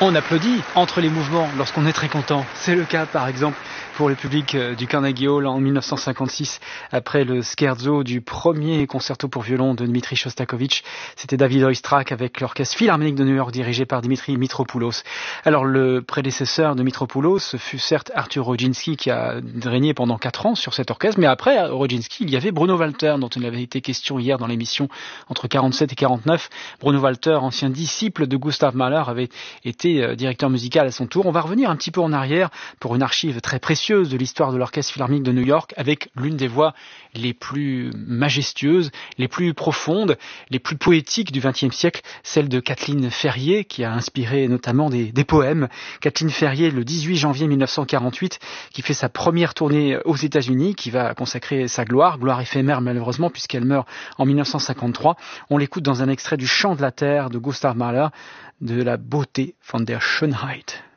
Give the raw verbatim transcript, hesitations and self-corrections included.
On applaudit entre les mouvements lorsqu'on est très content. C'est le cas par exemple pour le public du Carnegie Hall en dix-neuf cent cinquante-six, après le scherzo du premier concerto pour violon de Dmitri Shostakovich. C'était David Oistrakh avec l'orchestre philharmonique de New York dirigé par Dimitri Mitropoulos. Alors le prédécesseur de Mitropoulos fut certes Arthur Rodzinski qui a régné pendant quatre ans sur cet orchestre, mais après Rodzinski, il y avait Bruno Walter dont il avait été question hier dans l'émission entre quarante-sept et quarante-neuf. Bruno Walter, ancien disciple de Gustav Mahler, avait été directeur musical à son tour. On va revenir un petit peu en arrière pour une archive très précieuse de l'histoire de l'orchestre philharmonique de New York avec l'une des voix les plus majestueuses, les plus profondes, les plus poétiques du vingtième siècle, celle de Kathleen Ferrier qui a inspiré notamment des, des poèmes. Kathleen Ferrier, le dix-huit janvier mille neuf cent quarante-huit, qui fait sa première tournée aux États-Unis, qui va consacrer sa gloire, gloire éphémère malheureusement puisqu'elle meurt en mille neuf cent cinquante-trois. On l'écoute dans un extrait du Chant de la Terre de Gustav Mahler, de la beauté von der Schönheit.